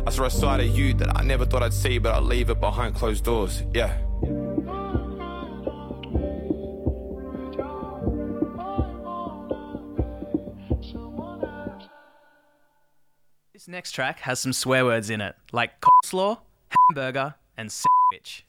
I saw a side of you that I never thought I'd see, but I'll leave it behind closed doors, yeah. This next track has some swear words in it, like coleslaw, hamburger, and sandwich.